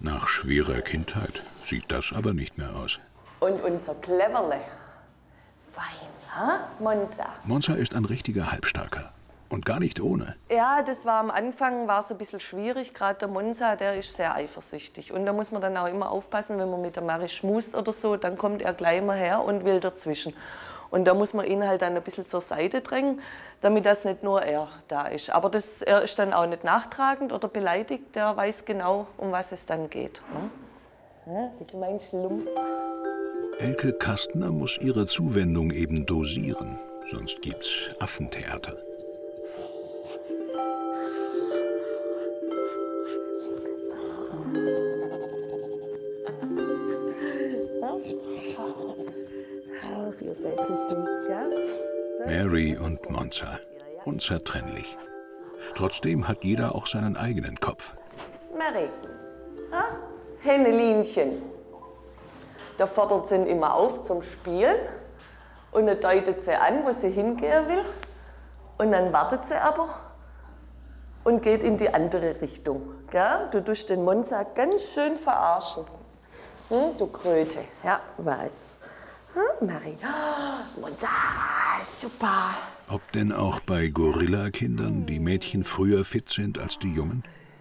Nach schwerer Kindheit sieht das aber nicht mehr aus. Und unser Cleverle. Fein, ha? Monza. Monza ist ein richtiger Halbstarker. Und gar nicht ohne. Ja, das war am Anfang war's ein bisschen schwierig. Gerade der Monza, der ist sehr eifersüchtig. Und da muss man dann auch immer aufpassen, wenn man mit der Mari schmust oder so, dann kommt er gleich mal her und will dazwischen. Und da muss man ihn halt dann ein bisschen zur Seite drängen, damit das nicht nur er da ist. Aber er ist dann auch nicht nachtragend oder beleidigt, der weiß genau, um was es dann geht. Ja, das ist mein Schlumpf. Elke Kastner muss ihre Zuwendung eben dosieren, sonst gibt's Affentheater. Ach, ihr seid so süß, gell? Mary und Monza, unzertrennlich. Trotzdem hat jeder auch seinen eigenen Kopf. Mary, Hennelinchen. Da fordert sie ihn immer auf zum Spielen und dann deutet sie an, wo sie hingehen will. Und dann wartet sie aber und geht in die andere Richtung. Gell? Du tust den Monza ganz schön verarschen. Du Kröte, ja, was? Mary, Monza, super. Ob denn auch bei Gorilla-Kindern die Mädchen früher fit sind als die Jungen?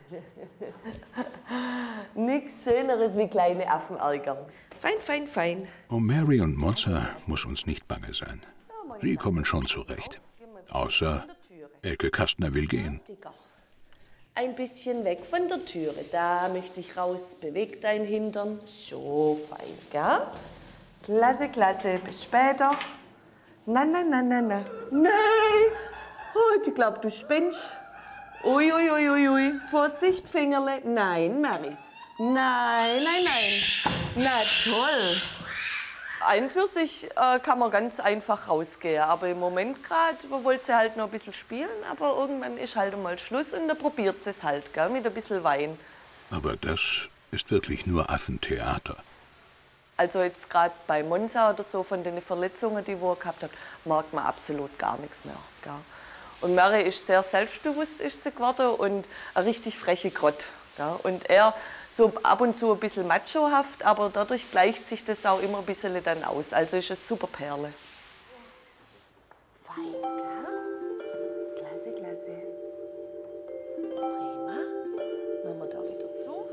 Nichts Schöneres wie kleine Affen ärgern. Fein, fein, fein. Um Mary und Monza muss uns nicht bange sein. Sie kommen schon zurecht. Außer Elke Kastner will gehen. Ein bisschen weg von der Türe. Da möchte ich raus. Beweg dein Hintern. So fein, gell? Klasse, klasse. Bis später. Na, na, na, na, na. Nein! Oh, ich glaube, du spinnst. Ui, ui, ui, ui, ui. Vorsicht, Fingerle. Nein, Mary. Nein, nein, nein. Na toll. Ein für sich kann man ganz einfach rausgehen. Aber im Moment gerade wollte sie halt noch ein bisschen spielen. Aber irgendwann ist halt mal Schluss und dann probiert sie es halt, gell, mit ein bisschen Wein. Aber das ist wirklich nur Affentheater. Also jetzt gerade bei Monza oder so, von den Verletzungen, die er gehabt hat, merkt man absolut gar nichts mehr. Gell. Und Mary ist sehr selbstbewusst ist sie geworden und eine richtig freche Grott. Gell. Und er so ab und zu ein bisschen machohaft, aber dadurch gleicht sich das auch immer ein bisschen dann aus. Also ist es super Perle. Fein, gell? Klasse, klasse. Prima. Machen wir da wieder zu.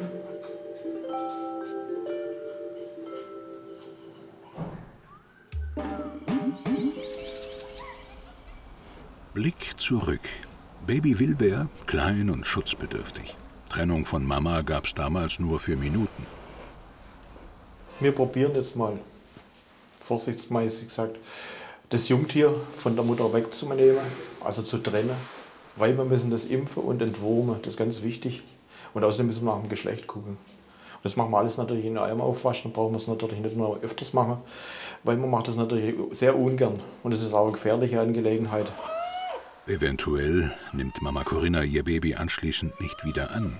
Blick zurück. Baby Wilbert, klein und schutzbedürftig. Trennung von Mama gab's damals nur für Minuten. Wir probieren jetzt mal, vorsichtsmäßig gesagt, das Jungtier von der Mutter wegzunehmen, also zu trennen. Weil wir müssen das impfen und entwurmen, das ist ganz wichtig. Und außerdem müssen wir nach dem Geschlecht gucken. Und das machen wir alles natürlich in einem aufwaschen, dann brauchen wir es natürlich nicht nur öfters machen, weil man macht das natürlich sehr ungern. Und es ist auch eine gefährliche Angelegenheit. Eventuell nimmt Mama Corinna ihr Baby anschließend nicht wieder an.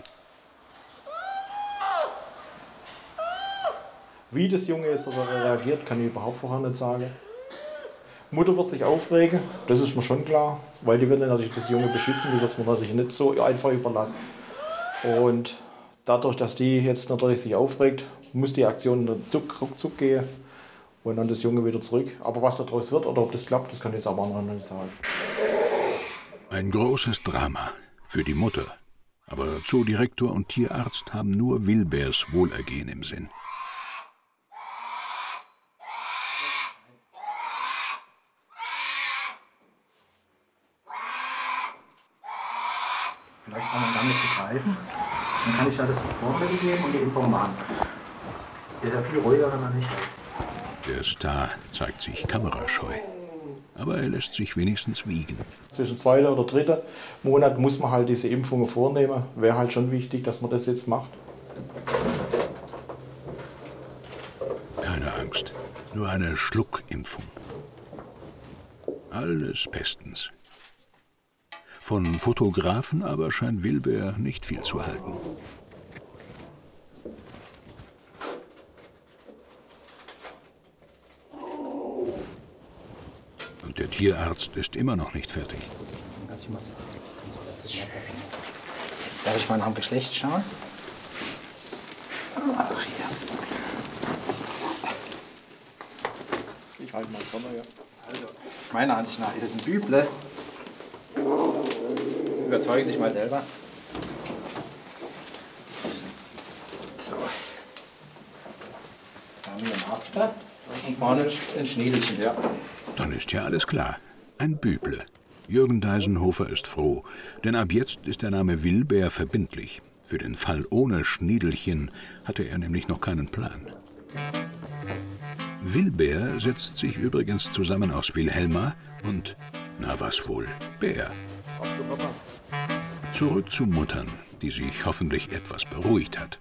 Wie das Junge jetzt reagiert, kann ich überhaupt vorher nicht sagen. Mutter wird sich aufregen, das ist mir schon klar, weil die wird natürlich das Junge beschützen, die wird es mir natürlich nicht so einfach überlassen. Und dadurch, dass die jetzt natürlich sich aufregt, muss die Aktion ruckzuck gehen und dann das Junge wieder zurück. Aber was daraus wird oder ob das klappt, das kann ich jetzt aber noch nicht sagen. Ein großes Drama für die Mutter. Aber Zoodirektor und Tierarzt haben nur Wilberts Wohlergehen im Sinn. Vielleicht kann man damit begreifen. Dann kann ich ja das Vorbild geben und die Informant. Der ist ja viel ruhiger, wenn man nicht hat. Der Star zeigt sich kamerascheu. Aber er lässt sich wenigstens wiegen. Zwischen 2. oder 3. Monat muss man halt diese Impfungen vornehmen. Wäre halt schon wichtig, dass man das jetzt macht. Keine Angst, nur eine Schluckimpfung. Alles bestens. Von Fotografen aber scheint Wilbert nicht viel zu halten. Und der Tierarzt ist immer noch nicht fertig. Darf ich mal nach dem Geschlecht schauen? Ach, hier. Ich halte mal vorne, ja. Also, meiner Ansicht nach ist es ein Büble. Überzeugen Sie sich mal selber. So. Da haben wir einen After und vorne ein Schniedelchen, ja. Dann ist ja alles klar. Ein Büble. Jürgen Deisenhofer ist froh, denn ab jetzt ist der Name Wilbert verbindlich. Für den Fall ohne Schniedelchen hatte er nämlich noch keinen Plan. Wilbert setzt sich übrigens zusammen aus Wilhelma und, na was wohl, Bär. Zurück zu Muttern, die sich hoffentlich etwas beruhigt hat.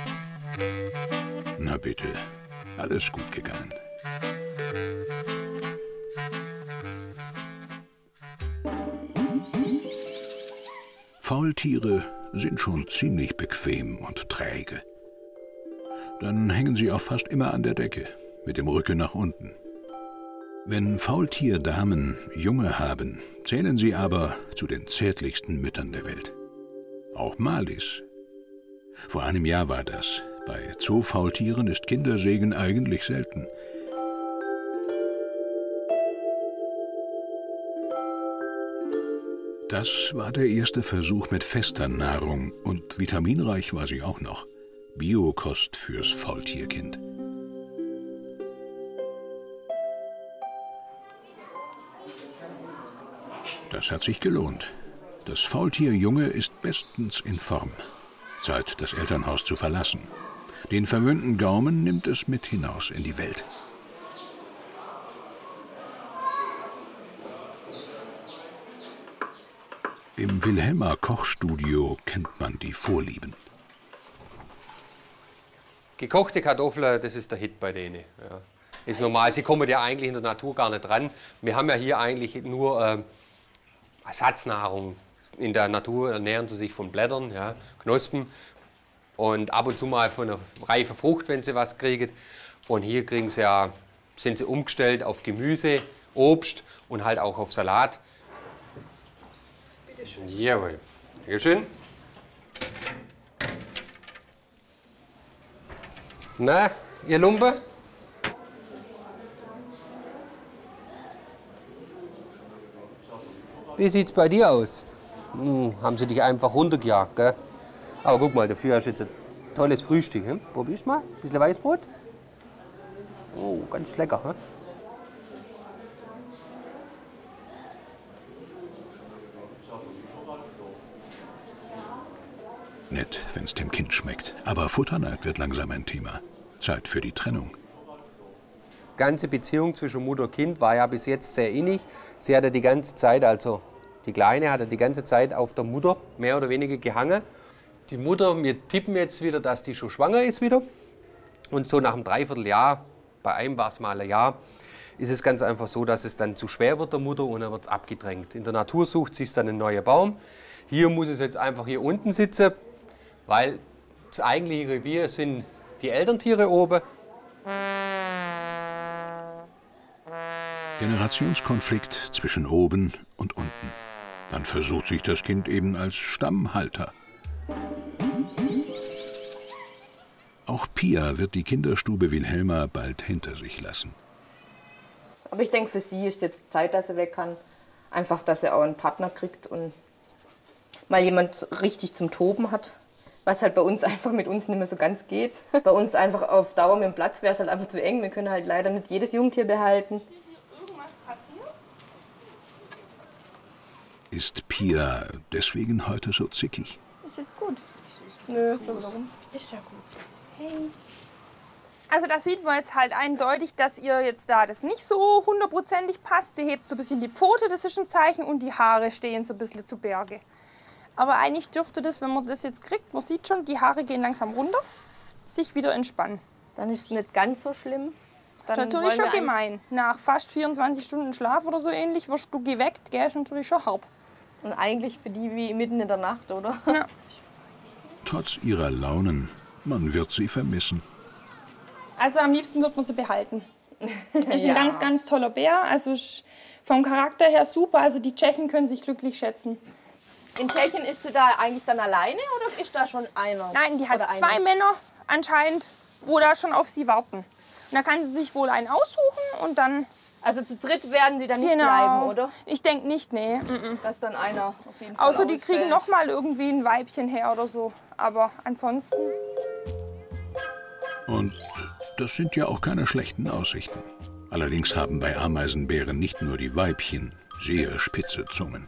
Na bitte, alles gut gegangen. Faultiere sind schon ziemlich bequem und träge. Dann hängen sie auch fast immer an der Decke, mit dem Rücken nach unten. Wenn Faultierdamen Junge haben, zählen sie aber zu den zärtlichsten Müttern der Welt. Auch Marlies. Vor einem Jahr war das. Bei Zoofaultieren ist Kindersegen eigentlich selten. Das war der erste Versuch mit fester Nahrung und vitaminreich war sie auch noch. Biokost fürs Faultierkind. Das hat sich gelohnt. Das Faultierjunge ist bestens in Form. Zeit, das Elternhaus zu verlassen. Den verwöhnten Gaumen nimmt es mit hinaus in die Welt. Im Wilhelma Kochstudio kennt man die Vorlieben. Gekochte Kartoffeln, das ist der Hit bei denen. Ja. Ist normal, sie kommen ja eigentlich in der Natur gar nicht ran. Wir haben ja hier eigentlich nur Ersatznahrung. In der Natur ernähren sie sich von Blättern, ja, Knospen und ab und zu mal von einer reifen Frucht, wenn sie was kriegen. Und hier kriegen sie ja, sind sie umgestellt auf Gemüse, Obst und halt auch auf Salat. Bitte schön. Jawohl. Bitte schön. Na, ihr Lumpe? Wie sieht's bei dir aus? Haben sie dich einfach runtergejagt, gell? Aber guck mal, dafür hast du jetzt ein tolles Frühstück. Hm? Probierst mal? Ein bisschen Weißbrot? Oh, ganz lecker. Hm? Nett, wenn's dem Kind schmeckt. Aber Futterneid wird langsam ein Thema. Zeit für die Trennung. Die ganze Beziehung zwischen Mutter und Kind war ja bis jetzt sehr innig. Sie hatte die ganze Zeit, also die Kleine hatte die ganze Zeit auf der Mutter mehr oder weniger gehangen. Die Mutter, wir tippen jetzt wieder, dass die schon schwanger ist wieder. Und so nach einem Dreivierteljahr, bei einem war es mal ein Jahr, ist es ganz einfach so, dass es dann zu schwer wird der Mutter und dann wird es abgedrängt. In der Natur sucht sich dann ein neuer Baum. Hier muss es jetzt einfach hier unten sitzen, weil das eigentliche Revier sind die Elterntiere oben. Generationskonflikt zwischen oben und unten. Dann versucht sich das Kind eben als Stammhalter. Auch Pia wird die Kinderstube Wilhelma bald hinter sich lassen. Aber ich denke, für sie ist jetzt Zeit, dass sie weg kann. Einfach, dass sie auch einen Partner kriegt und mal jemand richtig zum Toben hat. Was halt bei uns einfach mit uns nicht mehr so ganz geht. Bei uns einfach auf Dauer mit dem Platz wäre es halt einfach zu eng. Wir können halt leider nicht jedes Jungtier behalten. Ist Pia deswegen heute so zickig? Ist jetzt gut. Nö, warum? Ist ja gut. Hey. Also da sieht man jetzt halt eindeutig, dass ihr jetzt da das nicht so hundertprozentig passt. Sie hebt so ein bisschen die Pfote, das ist ein Zeichen, und die Haare stehen so ein bisschen zu Berge. Aber eigentlich dürfte das, wenn man das jetzt kriegt, man sieht schon, die Haare gehen langsam runter, sich wieder entspannen. Dann ist es nicht ganz so schlimm. Das ist natürlich schon gemein. Nach fast 24 Stunden Schlaf oder so ähnlich wirst du geweckt, gell, ist natürlich schon hart. Und eigentlich für die wie mitten in der Nacht, oder? Ja. Trotz ihrer Launen, man wird sie vermissen. Also am liebsten wird man sie behalten. Ist ein ganz, ganz toller Bär. Also vom Charakter her super. Also die Tschechen können sich glücklich schätzen. In Tschechien ist sie da eigentlich dann alleine oder ist da schon einer? Nein, die hat zwei Männer, anscheinend, wo da schon auf sie warten. Und da kann sie sich wohl einen aussuchen und dann... Also zu dritt werden sie dann nicht bleiben, oder? Ich denke nicht, nee. Dass dann einer auf jeden Fall Außer die ausfällt. kriegen noch mal irgendwie ein Weibchen her oder so. Aber ansonsten... Und das sind ja auch keine schlechten Aussichten. Allerdings haben bei Ameisenbären nicht nur die Weibchen sehr spitze Zungen.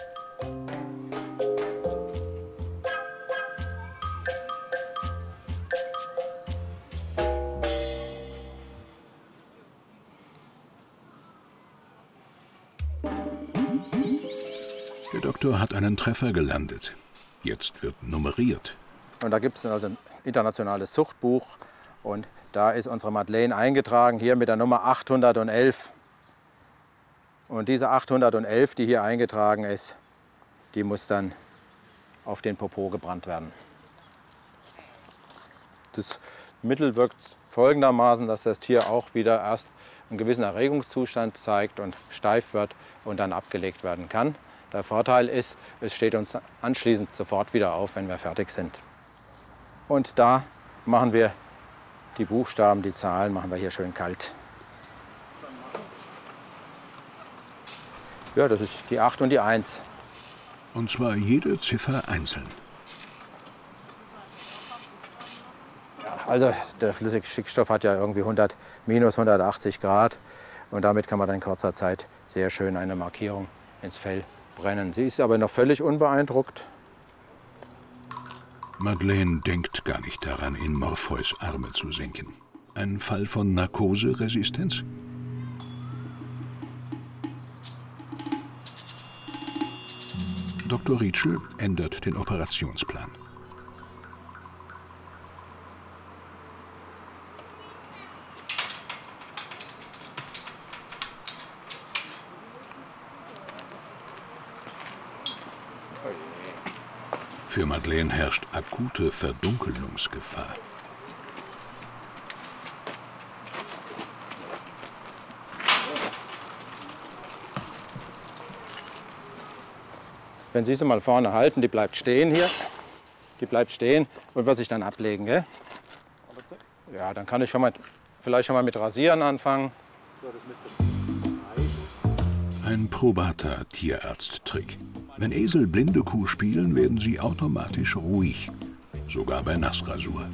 Der Doktor hat einen Treffer gelandet. Jetzt wird nummeriert. Und da gibt es also ein internationales Zuchtbuch. Und da ist unsere Madeleine eingetragen, hier mit der Nummer 811. Und diese 811, die hier eingetragen ist, die muss dann auf den Popo gebrannt werden. Das Mittel wirkt folgendermaßen, dass das Tier auch wieder erst einen gewissen Erregungszustand zeigt und steif wird und dann abgelegt werden kann. Der Vorteil ist, es steht uns anschließend sofort wieder auf, wenn wir fertig sind. Und da machen wir die Buchstaben, die Zahlen machen wir hier schön kalt. Ja, das ist die 8 und die 1. Und zwar jede Ziffer einzeln. Also der flüssige Stickstoff hat ja irgendwie minus 180 Grad. Und damit kann man dann in kurzer Zeit sehr schön eine Markierung ins Fell brennen. Sie ist aber noch völlig unbeeindruckt. Madeleine denkt gar nicht daran, in Morpheus Arme zu senken. Ein Fall von Narkoseresistenz? Dr. Rietschel ändert den Operationsplan. Für Madeleine herrscht akute Verdunkelungsgefahr. Wenn Sie sie mal vorne halten, die bleibt stehen hier. Die bleibt stehen und wird sich dann ablegen. Gell? Ja, dann kann ich vielleicht schon mal mit Rasieren anfangen. Ein probater Tierarzt-Trick. Wenn Esel blinde Kuh spielen, werden sie automatisch ruhig. Sogar bei Nassrasur.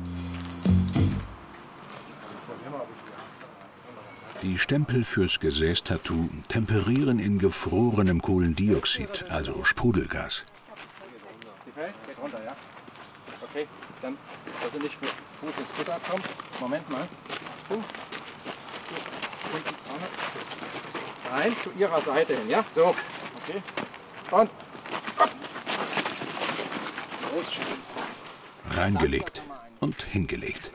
Die Stempel fürs Gesäßtattoo temperieren in gefrorenem Kohlendioxid, also Sprudelgas. Geht runter, ja? Okay, dann also nicht mit Fuß ins Futter kommen. Moment mal. Unten vorne. Rein zu Ihrer Seite hin, ja? So. Okay. Und Reingelegt und hingelegt.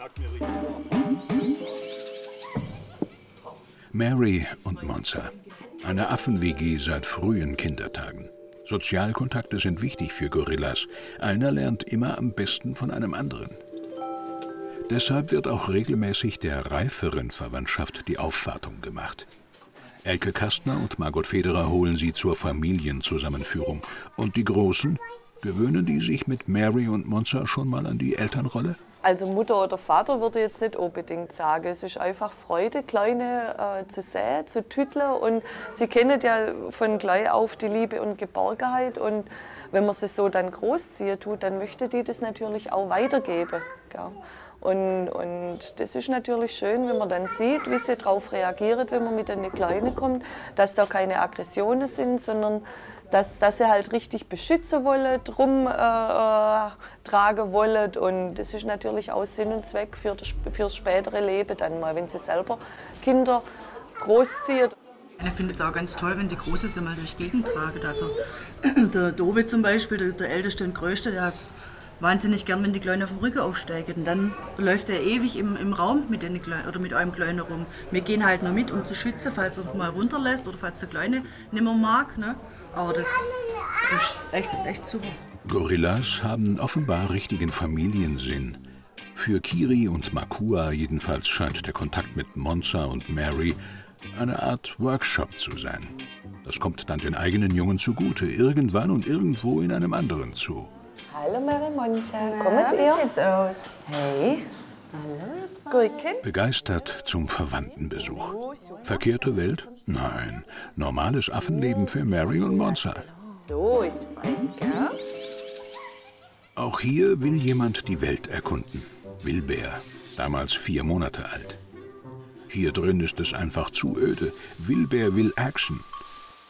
Mary und Monza. Eine Affen-WG seit frühen Kindertagen. Sozialkontakte sind wichtig für Gorillas. Einer lernt immer am besten von einem anderen. Deshalb wird auch regelmäßig der reiferen Verwandtschaft die Aufwartung gemacht. Elke Kastner und Margot Federer holen sie zur Familienzusammenführung. Und die Großen, gewöhnen die sich mit Mary und Monza schon mal an die Elternrolle? Also Mutter oder Vater würde ich jetzt nicht unbedingt sagen. Es ist einfach Freude, Kleine zu sehen, zu tütteln. Und sie kennen ja von gleich auf die Liebe und Geborgenheit. Und wenn man sie so dann großziehen tut, dann möchte die das natürlich auch weitergeben. Gell? Und das ist natürlich schön, wenn man dann sieht, wie sie darauf reagiert, wenn man mit einer Kleinen kommt, dass da keine Aggressionen sind, sondern dass sie halt richtig beschützen wollen, tragen wollen. Und das ist natürlich auch Sinn und Zweck fürs spätere Leben dann mal, wenn sie selber Kinder großziehen. Ich finde es auch ganz toll, wenn die Große sie mal durch die Gegend tragen. Also der Dove zum Beispiel, der Älteste und Größte, der hat es wahnsinnig gern, wenn die Kleine auf dem Rücken aufsteigen. Und dann läuft er ewig im Raum mit einem Kleinen rum. Wir gehen halt nur mit, um zu schützen, falls er mal runterlässt oder falls der Kleine nicht mehr mag. Ne? Aber das ist echt super. Gorillas haben offenbar richtigen Familiensinn. Für Kiri und Makua jedenfalls scheint der Kontakt mit Monza und Mary eine Art Workshop zu sein. Das kommt dann den eigenen Jungen zugute, irgendwann und irgendwo in einem anderen Zoo. Hallo Marimoncha, kommt ihr? Wie sieht's aus? Hey. Gurken? Begeistert zum Verwandtenbesuch. Verkehrte Welt? Nein. Normales Affenleben für Mary und Monza. So ist fein, gell? Auch hier will jemand die Welt erkunden. Wilbär, damals 4 Monate alt. Hier drin ist es einfach zu öde. Wilbär will Action.